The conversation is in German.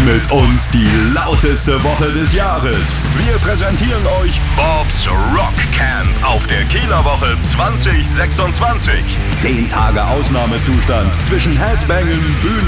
mit uns die lauteste Woche des Jahres. Wir präsentieren euch Bobs Rock Camp auf der Kieler Woche 2026. 10 Tage Ausnahmezustand zwischen Headbangen, Bühnen